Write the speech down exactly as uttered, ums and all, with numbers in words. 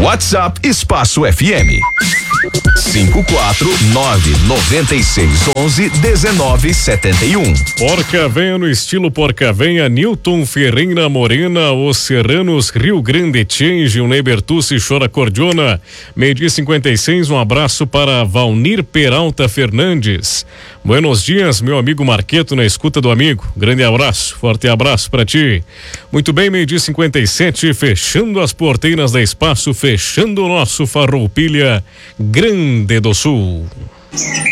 WhatsApp Espaço F M. cinco quatro nove nove seis onze dezenove setenta e um. Porca Venha no estilo Porca Venha, Newton Ferreira Morena, Os Serranos, Rio Grande Change, o Ney Bertucci Chora Cordiona, meio-dia cinquenta e seis, um abraço para Valnir Peralta Fernandes. Buenos dias, meu amigo Marqueto na escuta do amigo, grande abraço, forte abraço para ti. Muito bem, meio-dia cinquenta e sete, fechando as porteiras da Espaço, fechando o nosso Farroupilha Grande do Sul.